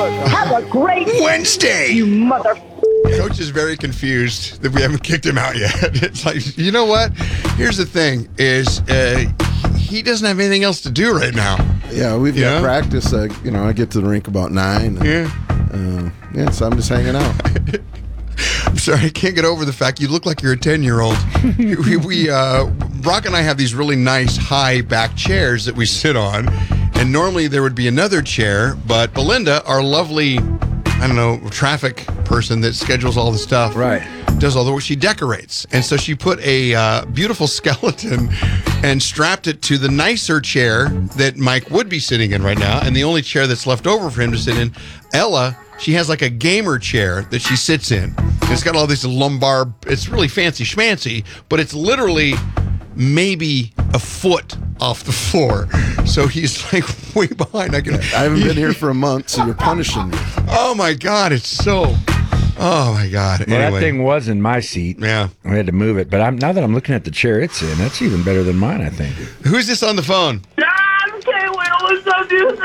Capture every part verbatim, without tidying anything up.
Have a great Wednesday. You mother. Coach is very confused that we haven't kicked him out yet. It's like, you know what? Here's the thing: is uh, he doesn't have anything else to do right now. Yeah, we've Yeah. got practice. Uh, you know, I get to the rink about nine. And, Yeah. Uh, yeah, so I'm just hanging out. I'm sorry, I can't get over the fact you look like you're a ten-year-old. we, we uh, Brock and I have these really nice high back chairs that we sit on, and normally there would be another chair, but Belinda, our lovely, I don't know, traffic person that schedules all the stuff, Right. does all the work. She decorates, and so she put a uh, beautiful skeleton and strapped it to the nicer chair that Mike would be sitting in right now, and the only chair that's left over for him to sit in. Ella, she has like a gamer chair that she sits in. And it's got all this lumbar. It's really fancy schmancy, but it's literally maybe a foot off the floor. So he's like way behind. I can. I haven't been here for a month, so you're punishing me. Oh my God! It's so. Oh my God! Well, Anyway. that thing was in my seat. Yeah. I had to move it, but I'm now that I'm looking at the chair it's in, that's even better than mine, I think. Who's this on the phone? John K. Will, what's up, dude?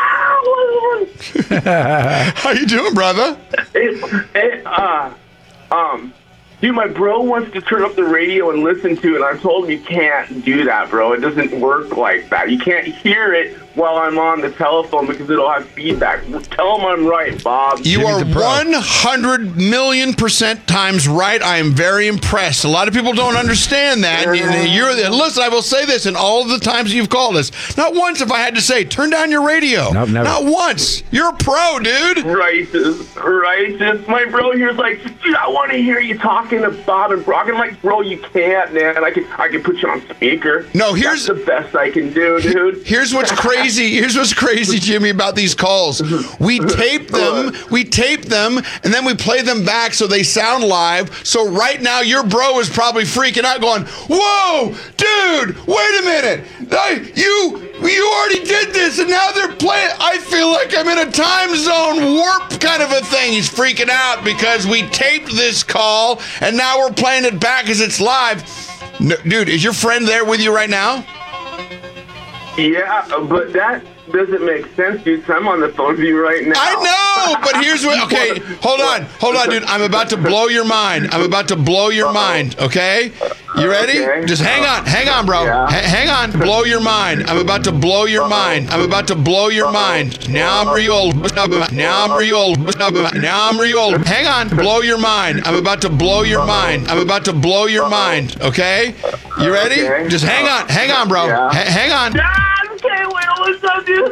How you doing, brother? It, it, uh, um, dude, my bro wants to turn up the radio and listen to it, and I told him you can't do that, bro. It doesn't work like that. You can't hear it while I'm on the telephone because it'll have feedback. Tell him I'm right, Bob. You Jimmy's are a pro. one hundred million percent times right. I am very impressed. A lot of people don't understand that. And You're, listen, I will say this, in all of the times you've called us, not once have I had to say, turn down your radio. Nope, never. Not once. You're a pro, dude. Righteous, righteous. My bro here's like, dude, I want to hear you talking to Bob and Brock. I'm like, bro, you can't, man. I can, I can put you on speaker. No, here's- That's the best I can do, dude. Here's what's crazy. Here's what's crazy, Jimmy, about these calls. We tape them, we tape them, and then we play them back so they sound live. So right now, your bro is probably freaking out going, whoa, dude, wait a minute. I, you, you already did this, and now they're playing. I feel like I'm in a time zone warp kind of a thing. He's freaking out because we taped this call, and now we're playing it back as it's live. No, dude, is your friend there with you right now? Yeah, but that doesn't make sense, dude. 'Cause I'm on the phone with you right now. I know, but here's what. Okay, hold on, hold on, dude. I'm about to blow your mind. I'm about to blow your mind. Okay, you ready? Okay. Just hang on, hang on, bro. Yeah. H- hang on, blow your mind. I'm about to blow your mind. I'm about to blow your mind. Now I'm real. Now I'm real. Now I'm real. Hang on, blow your mind. I'm about to blow your mind. I'm about to blow your mind. Okay, you ready? Okay. Just hang on, hang on, bro. Yeah. H- hang on. John K. Will, what's up, dude?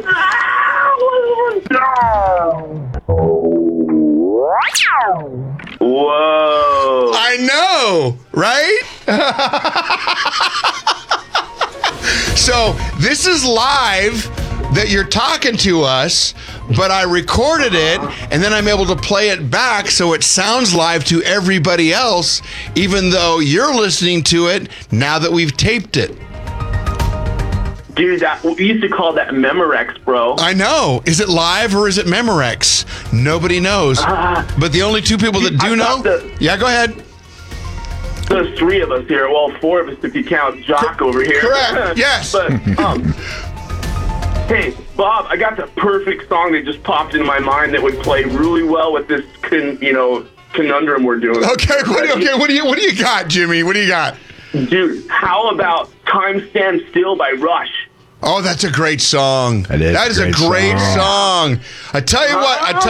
Whoa. I know, right? So this is live that you're talking to us, but I recorded it and then I'm able to play it back so it sounds live to everybody else, even though you're listening to it now that we've taped it. Dude, that, we used to call that Memorex, bro. I know. Is it live or is it Memorex? Nobody knows. Uh, But the only two people that I do know... thought the- Yeah, go ahead. There's three of us here. Well, four of us if you count Jock over here. Correct, yes. But, um, hey, Bob, I got the perfect song that just popped into my mind that would play really well with this, con, you know, conundrum we're doing. Okay, what, okay, what do you what do you got, Jimmy? What do you got? Dude, how about Time Stands Still by Rush? Oh, that's a great song. That is that is a a great great song. song. I tell you what, I tell